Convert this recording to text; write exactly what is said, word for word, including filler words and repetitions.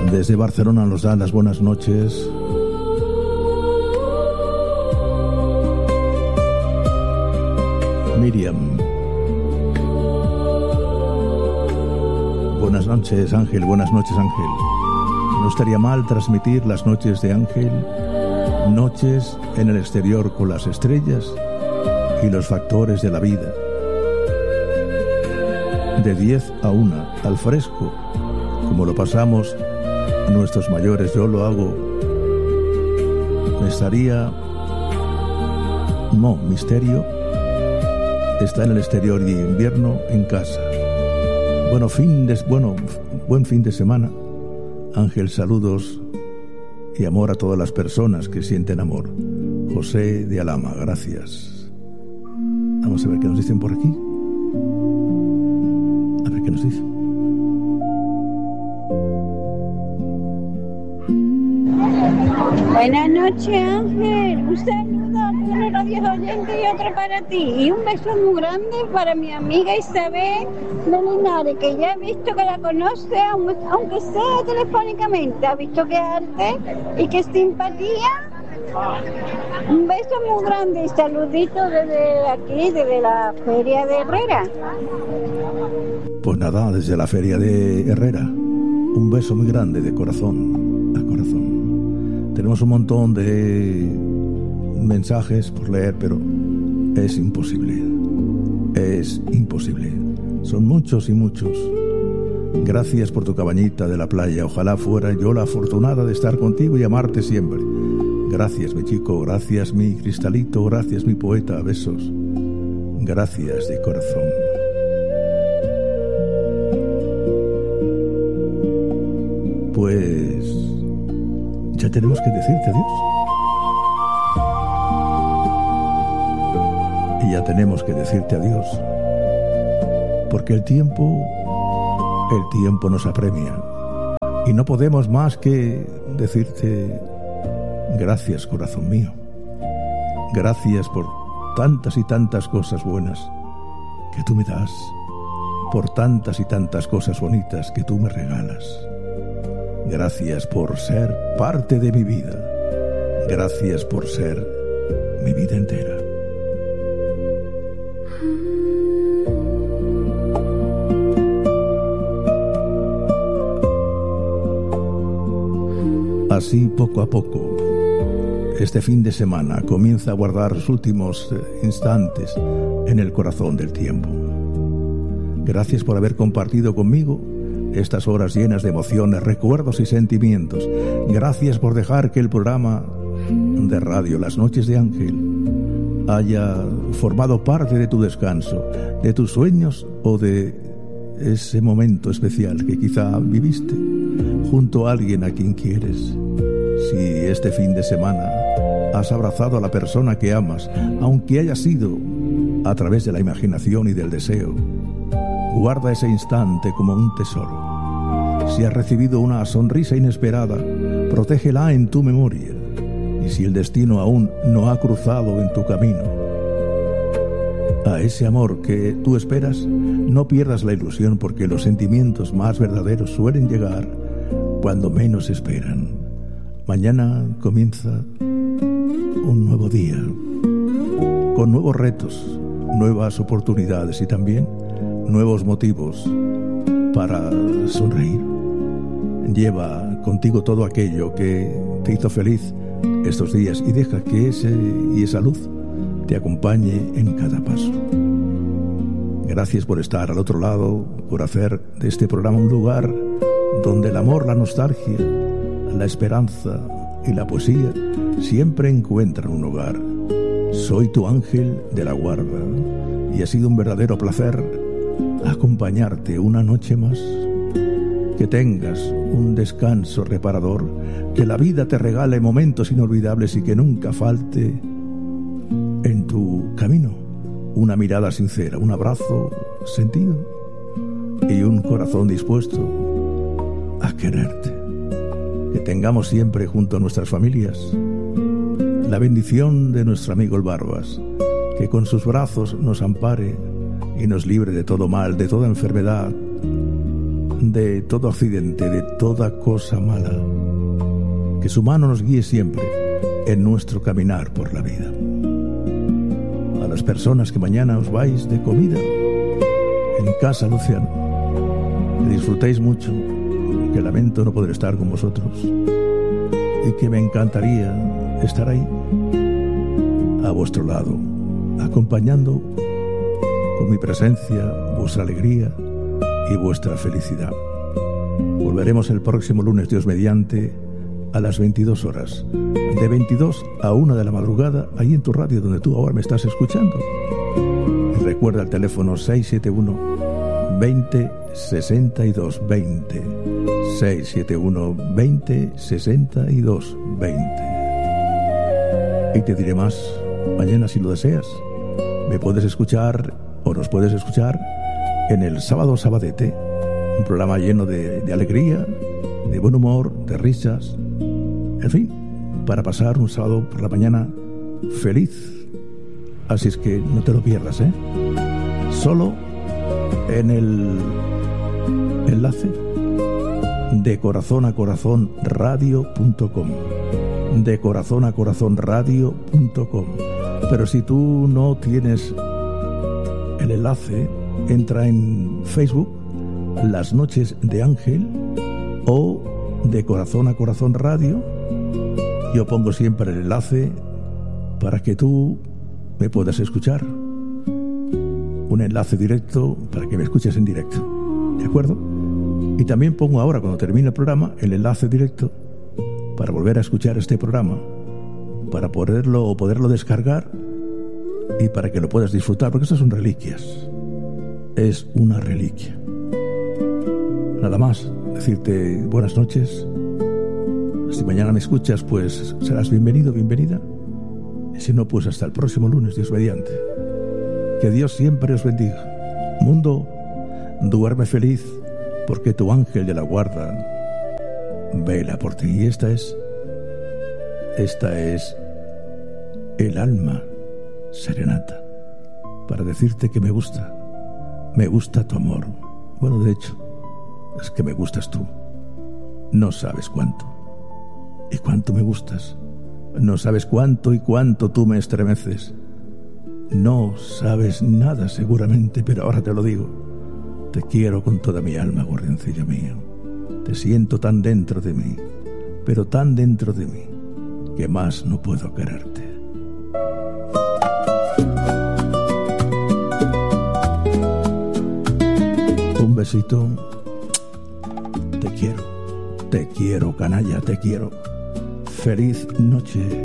Desde Barcelona nos da las buenas noches Miriam. Buenas noches, Ángel. Buenas noches, Ángel. No estaría mal transmitir las noches de Ángel, noches en el exterior con las estrellas y los factores de la vida. De diez a una, al fresco, como lo pasamos nuestros mayores. Yo lo hago. Estaría... No, misterio está en el exterior y invierno en casa. Bueno, fin de, bueno, buen fin de semana. Ángel, saludos y amor a todas las personas que sienten amor. José de Alama, gracias. Vamos a ver qué nos dicen por aquí. A ver qué nos dicen. Buenas noches, Ángel. Un saludo a todos los radios oyentes y otro para ti. Y un beso muy grande para mi amiga Isabel de Linares, que ya he visto que la conoce, aunque sea telefónicamente. Ha visto que arte y que simpatía. Un beso muy grande y saludito desde aquí, desde la Feria de Herrera. Pues nada, desde la Feria de Herrera. Un beso muy grande de corazón a corazón. Tenemos un montón de mensajes por leer, pero es imposible. Es imposible. Son muchos y muchos. Gracias por tu cabañita de la playa. Ojalá fuera yo la afortunada de estar contigo y amarte siempre. Gracias, mi chico. Gracias, mi cristalito. Gracias, mi poeta. Besos. Gracias de corazón. Pues ya tenemos que decirte adiós. Y ya tenemos que decirte adiós. Porque el tiempo, el tiempo nos apremia. Y no podemos más que decirte gracias, corazón mío. Gracias por tantas y tantas cosas buenas que tú me das. Por tantas y tantas cosas bonitas que tú me regalas. Gracias por ser parte de mi vida. Gracias por ser mi vida entera. Así, poco a poco, este fin de semana comienza a guardar sus últimos instantes en el corazón del tiempo. Gracias por haber compartido conmigo estas horas llenas de emociones, recuerdos y sentimientos. Gracias por dejar que el programa de radio Las Noches de Ángel haya formado parte de tu descanso, de tus sueños o de ese momento especial que quizá viviste junto a alguien a quien quieres. Si este fin de semana has abrazado a la persona que amas, aunque haya sido a través de la imaginación y del deseo, guarda ese instante como un tesoro. Si has recibido una sonrisa inesperada, protégela en tu memoria. Y si el destino aún no ha cruzado en tu camino, a ese amor que tú esperas, no pierdas la ilusión, porque los sentimientos más verdaderos suelen llegar cuando menos esperan. Mañana comienza un nuevo día, con nuevos retos, nuevas oportunidades y también nuevos motivos para sonreír. Lleva contigo todo aquello que te hizo feliz estos días y deja que ese y esa luz te acompañe en cada paso. Gracias por estar al otro lado, por hacer de este programa un lugar donde el amor, la nostalgia, la esperanza y la poesía siempre encuentran un hogar. Soy tu ángel de la guarda y ha sido un verdadero placer acompañarte una noche más. Que tengas un descanso reparador, que la vida te regale momentos inolvidables y que nunca falte en tu camino una mirada sincera, un abrazo sentido y un corazón dispuesto a quererte. Que tengamos siempre junto a nuestras familias la bendición de nuestro amigo el Barbas, que con sus brazos nos ampare y nos libre de todo mal, de toda enfermedad, de todo accidente, de toda cosa mala. Que su mano nos guíe siempre en nuestro caminar por la vida. A las personas que mañana os vais de comida en casa, Luciano, que disfrutéis mucho, que lamento no poder estar con vosotros y que me encantaría estar ahí, a vuestro lado, acompañando con mi presencia vuestra alegría y vuestra felicidad. Volveremos el próximo lunes, Dios mediante, a las veintidós horas, de veintidós a una de la madrugada, ahí en tu radio donde tú ahora me estás escuchando. Y recuerda el teléfono seis siete uno, veinte, sesenta y dos, veinte, seis siete uno, veinte, sesenta y dos, veinte. Y te diré más, mañana si lo deseas, me puedes escuchar o nos puedes escuchar en el Sábado Sabadete, un programa lleno de, de alegría, de buen humor, de risas, en fin, para pasar un sábado por la mañana feliz. Así es que no te lo pierdas, ¿eh? Solo en el enlace de corazón a corazón radio punto com, de corazón a corazón radio punto com. Pero si tú no tienes el enlace, entra en Facebook, Las Noches de Ángel, o de Corazón a Corazón Radio. Yo pongo siempre el enlace para que tú me puedas escuchar. Un enlace directo para que me escuches en directo, ¿de acuerdo? Y también pongo ahora, cuando termine el programa, el enlace directo para volver a escuchar este programa, para poderlo o poderlo descargar y para que lo puedas disfrutar, porque estas son reliquias. Es una reliquia. Nada más, decirte buenas noches. Si mañana me escuchas, pues serás bienvenido, bienvenida. Y si no, pues hasta el próximo lunes, Dios mediante. Que Dios siempre os bendiga. Mundo, duerme feliz, porque tu ángel de la guarda vela por ti. Y esta es, esta es el alma serenata, para decirte que me gusta, me gusta tu amor. Bueno, de hecho, es que me gustas tú. No sabes cuánto. Y cuánto me gustas. No sabes cuánto y cuánto tú me estremeces. No sabes nada seguramente, pero ahora te lo digo. Te quiero con toda mi alma, guardiancillo mío. Te siento tan dentro de mí, pero tan dentro de mí, que más no puedo quererte. Un besito. Te quiero. Te quiero, canalla, te quiero. Feliz noche.